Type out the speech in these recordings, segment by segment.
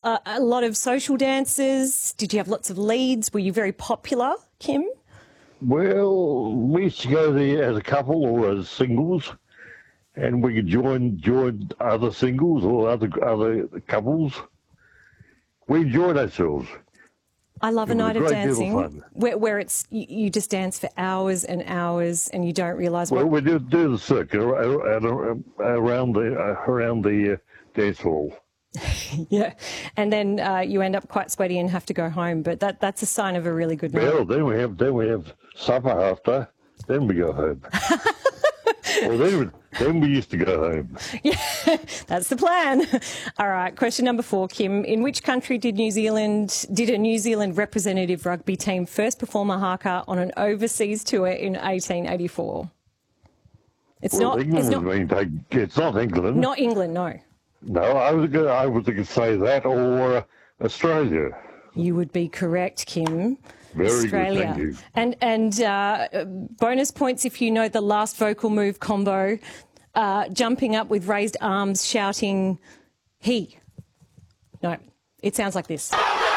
a lot of social dances? Did you have lots of leads? Were you very popular, Kim? Well, we used to go there as a couple or as singles, and we could join other singles or other couples. We enjoyed ourselves. I love It a was a night of great deal of dancing fun. where it's you just dance for hours and hours and you don't realise Well, what. we do the circuit around the dance hall. Yeah, and then you end up quite sweaty and have to go home. But that's a sign of a really good night. Well, then we have supper after. Then we go home. Well, then we used to go home. Yeah, that's the plan. All right, question number 4, Kim. In which country did a New Zealand representative rugby team first perform a haka on an overseas tour in 1884? It's not England. Not England, no. No, I was going to say that or Australia. You would be correct, Kim. Very Australia. good, thank you. And bonus points if you know the last vocal move combo, jumping up with raised arms, shouting, he. No, it sounds like this.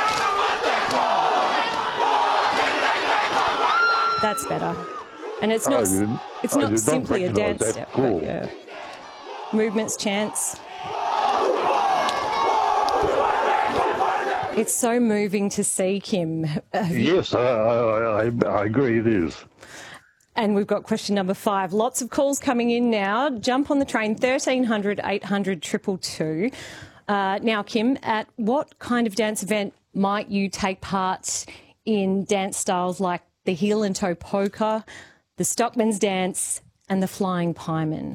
That's better. And it's not simply a dance step. Cool. But yeah. Movements, chants. It's so moving to see, Kim. Yes, I agree it is. And we've got question number 5. Lots of calls coming in now. Jump on the train, 1300 800 222. Now, Kim, at what kind of dance event might you take part in dance styles like the heel and toe polka, the stockman's dance and the flying pieman?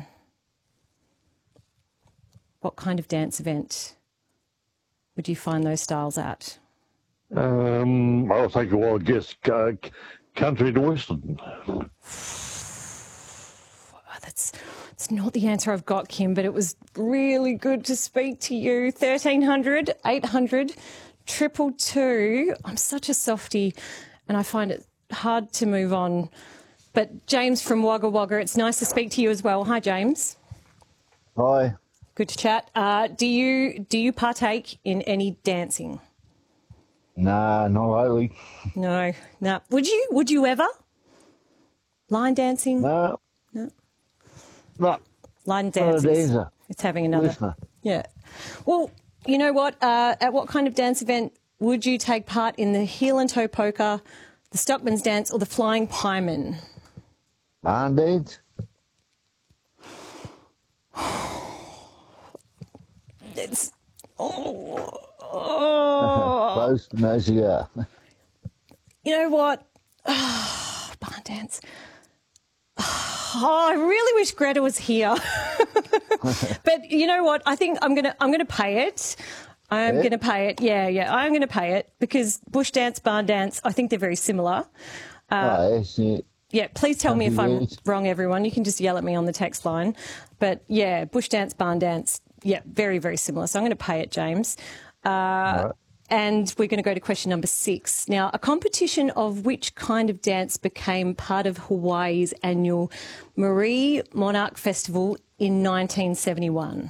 What kind of dance event would you find those styles at? I'll take a wild guess. Country and Western. It's not the answer I've got, Kim, but it was really good to speak to you. 1300 800 222. I'm such a softie and I find it hard to move on. But James from Wagga Wagga, it's nice to speak to you as well. Hi, James. Hi. Good to chat. Do you partake in any dancing? Nah, not lately. No. Would you ever? Line dancing? No. No. No. Line dancing. Dancer. It's having another. Listener. Yeah. Well, you know what? At what kind of dance event would you take part in the heel and toe polka, the stockman's dance, or the flying pieman? Barn dance? It's Close to no cigar. You know what? Barn dance. I really wish Greta was here. But you know what? I think I'm gonna pay it. I'm going to pay it. Yeah. I'm going to pay it because bush dance, barn dance, I think they're very similar. Yeah, please tell me if I'm wrong, everyone. You can just yell at me on the text line. But yeah, bush dance, barn dance, yeah, very, very similar. So I'm going to pay it, James. Right. And we're going to go to question number 6. Now, a competition of which kind of dance became part of Hawaii's annual Marie Monarch Festival in 1971?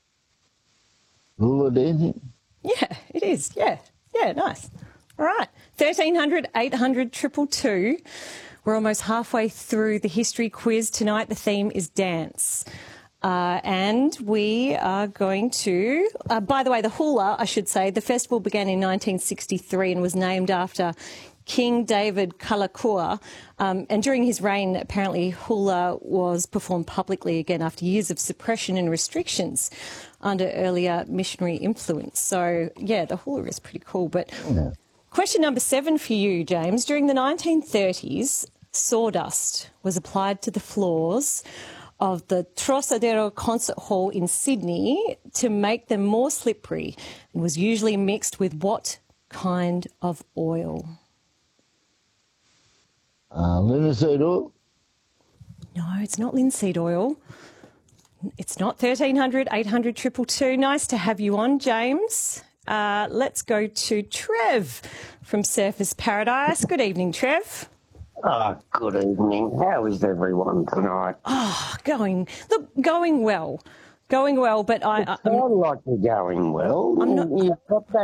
Hula dancing? Yeah, it is. Yeah, nice. All right. 1300 800 222. We're almost halfway through the history quiz tonight. The theme is dance. And we are going to, by the way, the hula, I should say, the festival began in 1963 and was named after King David Kalakua. And during his reign, apparently hula was performed publicly again after years of suppression and restrictions under earlier missionary influence. So, yeah, the hula is pretty cool. But question number 7 for you, James. During the 1930s, sawdust was applied to the floors of the Trocadero Concert Hall in Sydney to make them more slippery and was usually mixed with what kind of oil? Linseed oil? No, it's not linseed oil. It's not 1300 800 222. Nice to have you on, James. Let's go to Trev from Surfers Paradise. Good evening, Trev. Good evening. How is everyone tonight? Going well. Going well, but It sounds like you're going well. I'm not. You've got that